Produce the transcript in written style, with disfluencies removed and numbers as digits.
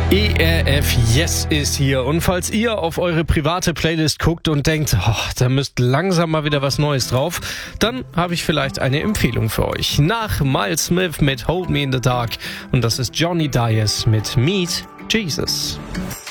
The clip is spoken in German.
ERF Yes ist hier. Und falls ihr auf eure private Playlist guckt und denkt, da müsst langsam mal wieder was Neues drauf, dann habe ich vielleicht eine Empfehlung für euch. Nach Miles Smith mit Hold Me in the Dark und das ist Johnny Diaz mit Meet Jesus.